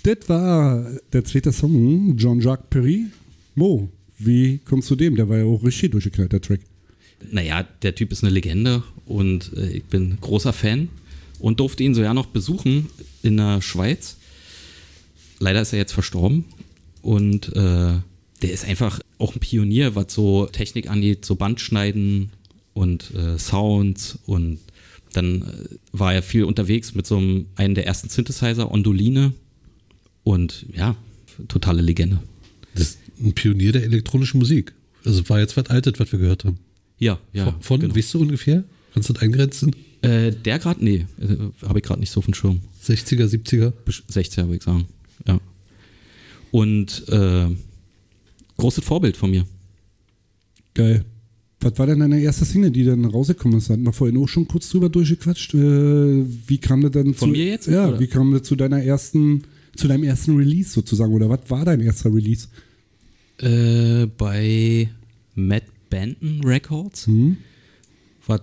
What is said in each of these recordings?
Das war der zweite Song, Jean-Jacques Perry. Mo, wie kommst du dem? Der war ja auch richtig durchgeknallt, der Track. Naja, der Typ ist eine Legende und ich bin großer Fan und durfte ihn so ja noch besuchen in der Schweiz. Leider ist er jetzt verstorben und der ist einfach auch ein Pionier, was so Technik angeht, so Bandschneiden und Sounds, und dann war er viel unterwegs mit so einem der ersten Synthesizer, Ondoline, und ja, totale Legende. Das ist ein Pionier der elektronischen Musik. Also war jetzt was Altes, was wir gehört haben. Ja. Von genau. Weißt du ungefähr? Kannst du das eingrenzen? Der gerade, nee, habe ich gerade nicht so auf dem Schirm. 60er, 70er? 60er würde ich sagen, ja. Und großes Vorbild von mir. Geil. Was war denn deine erste Single, die dann rausgekommen ist? Hatten wir vorhin auch schon kurz drüber durchgequatscht. Wie kam das denn Von mir jetzt? Ja, oder? wie kam das zu deinem ersten Release sozusagen? Oder was war dein erster Release? Bei Matt Benton Records. Was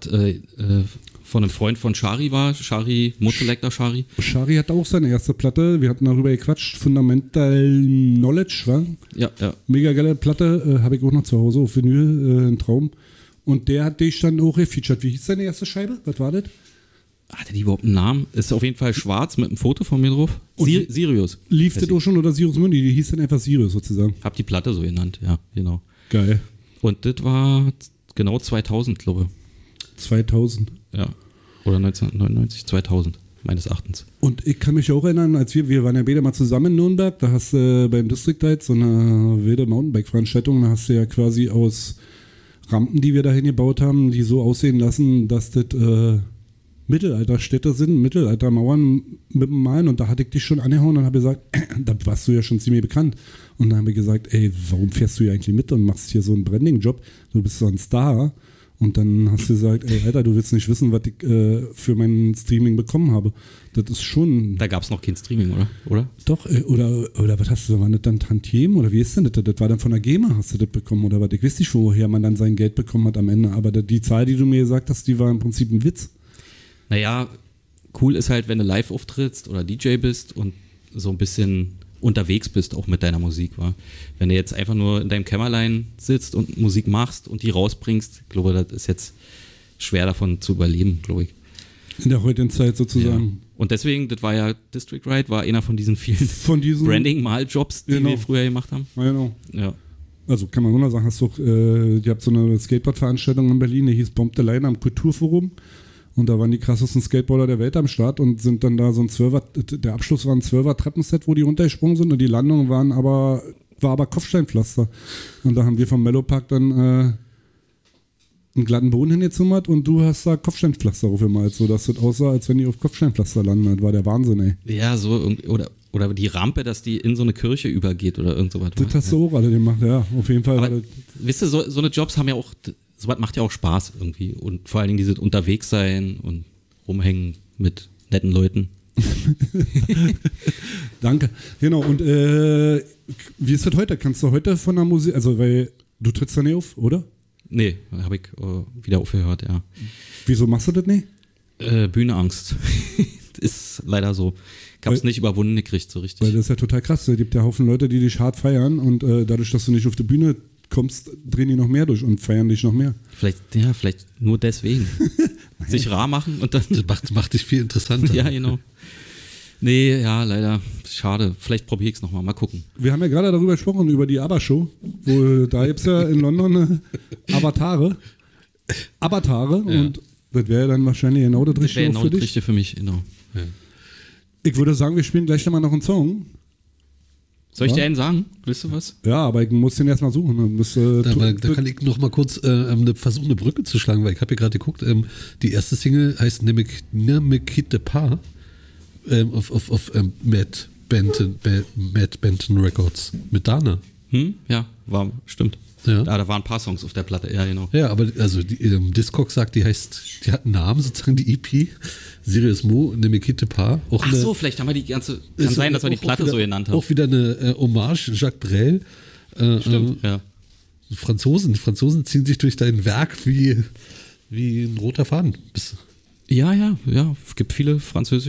von einem Freund von Shari war. Mood-Selector Shari. Shari hat auch seine erste Platte. Wir hatten darüber gequatscht. Fundamental Knowledge, war? Ja. Mega geile Platte. Habe ich auch noch zu Hause auf Vinyl. Ein Traum. Und der hat dich dann auch gefeatured. Wie hieß deine erste Scheibe? Was war das? Hatte die überhaupt einen Namen? Ist auf jeden Fall schwarz mit einem Foto von mir drauf. Sirius. Lief das auch schon oder Sirius Mundi? Die hieß dann einfach Sirius sozusagen. Hab die Platte so genannt, ja, genau. Geil. Und das war genau 2000, glaube ich. 2000. Ja. Oder 1999, 2000, meines Erachtens. Und ich kann mich auch erinnern, als wir waren ja beide mal zusammen in Nürnberg, da hast du beim District Light so eine wilde Mountainbike-Veranstaltung, da hast du ja quasi aus Rampen, die wir dahin gebaut haben, die so aussehen lassen, dass das Mittelalterstädte sind, Mittelaltermauern mit dem Malen, und da hatte ich dich schon angehauen und habe gesagt, da warst du ja schon ziemlich bekannt. Und dann habe ich gesagt, ey, warum fährst du hier eigentlich mit und machst hier so einen Branding-Job? Du bist so ein Star. Und dann hast du gesagt, ey, Alter, du willst nicht wissen, was ich für mein Streaming bekommen habe. Das ist schon... Da gab es noch kein Streaming, oder? Doch, oder was hast du, war das dann Tantiem? Oder wie ist denn das? Das war dann von der GEMA, hast du das bekommen? Oder was? Ich weiß nicht, woher man dann sein Geld bekommen hat am Ende. Aber die Zahl, die du mir gesagt hast, die war im Prinzip ein Witz. Naja, cool ist halt, wenn du live auftrittst oder DJ bist und so ein bisschen unterwegs bist, auch mit deiner Musik. Wa? Wenn du jetzt einfach nur in deinem Kämmerlein sitzt und Musik machst und die rausbringst, ich glaube, das ist jetzt schwer davon zu überleben, glaube ich. In der heutigen Zeit sozusagen. Ja. Und deswegen, das war ja District Ride, war einer von diesen vielen Branding-Mal-Jobs, die wir früher gemacht haben. Ja, genau. Ja. Also kann man wunderbar sagen, hast du, ihr habt so eine Skateboard-Veranstaltung in Berlin, die hieß Bomb the Line am Kulturforum. Und da waren die krassesten Skateboarder der Welt am Start und sind dann da so ein 12er, der Abschluss war ein 12er Treppenset, wo die runtergesprungen sind, und die Landung war aber Kopfsteinpflaster. Und da haben wir vom Mellow-Park dann einen glatten Boden hingezimmert und du hast da Kopfsteinpflaster aufgemalt, sodass das aussah, als wenn die auf Kopfsteinpflaster landen. Das war der Wahnsinn, ey. Ja, so, oder die Rampe, dass die in so eine Kirche übergeht oder irgend sowas. Das hast du auch alle gemacht, ja, auf jeden Fall. Aber, wisst ihr, so eine Jobs haben ja auch, sowas macht ja auch Spaß irgendwie. Und vor allen Dingen dieses Unterwegssein und rumhängen mit netten Leuten. Danke. Genau, und wie ist das heute? Kannst du heute von der Musik, also weil du trittst da nicht auf, oder? Nee, habe ich wieder aufgehört, ja. Wieso machst du das nicht? Bühneangst. Ist leider so. Ich habe es nicht überwunden gekriegt, so richtig. Weil das ist ja total krass. Es gibt ja Haufen Leute, die dich hart feiern, und dadurch, dass du nicht auf die Bühne kommst, drehen die noch mehr durch und feiern dich noch mehr. Vielleicht nur deswegen. Sich rar machen und dann... Das macht dich viel interessanter. Ja, genau. Nee, ja, leider. Schade. Vielleicht probiere ich es nochmal. Mal gucken. Wir haben ja gerade darüber gesprochen, über die ABBA-Show. Da gibt es ja in London Avatare. Ja. Und das wäre dann wahrscheinlich genau das Richtige genau für dich. Das Richtige für mich, genau. Ja. Ich würde sagen, wir spielen gleich nochmal noch einen Song. Soll ich dir einen sagen? Willst du was? Ja, aber ich muss den erstmal suchen. Da kann ich noch mal kurz versuchen, eine Brücke zu schlagen, weil ich habe hier gerade geguckt, die erste Single heißt Ne me quitte pas auf Matt Benton Records mit Dana. Ja, stimmt. Ja. Da waren ein paar Songs auf der Platte, ja, genau. Ja, aber also Discog sagt, die hat einen Namen, sozusagen die EP. Sirius Mo, Ne me quitte pas. Ach so, vielleicht haben wir die ganze, kann sein, dass wir die Platte so genannt haben. Auch wieder eine Hommage, Jacques Brel. Stimmt, ja. Franzosen ziehen sich durch dein Werk wie ein roter Faden. Ja, es gibt viele französische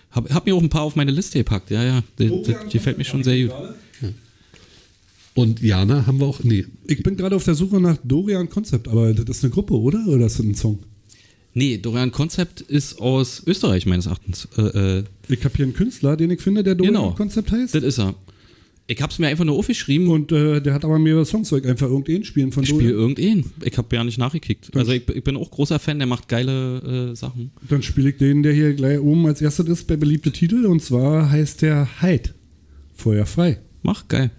Hab mir auch ein paar auf meine Liste gepackt, ja. Die fällt mir schon sehr gut. Und Jana haben wir auch, nee. Ich bin gerade auf der Suche nach Dorian Concept, aber das ist eine Gruppe, oder? Oder ist das ein Song? Nee, Dorian Concept ist aus Österreich, meines Erachtens. Ich habe hier einen Künstler, den ich finde, der Dorian Concept heißt. Das ist er. Ich hab's mir einfach nur aufgeschrieben. Und der hat aber mehrere Songs, soll ich einfach irgendeinen spielen von Dorian? Ich spiele irgendeinen. Ich habe ja nicht nachgekickt. Also ich bin auch großer Fan, der macht geile Sachen. Dann spiele ich den, der hier gleich oben als erstes ist bei beliebte Titel. Und zwar heißt der Heid. Feuer frei. Mach, geil.